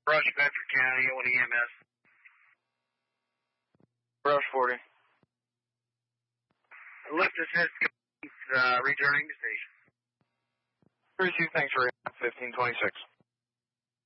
Brush, Bedford County, O&E EMS. Brush 40. Lift assist, returning to station. 32, thanks for 1526.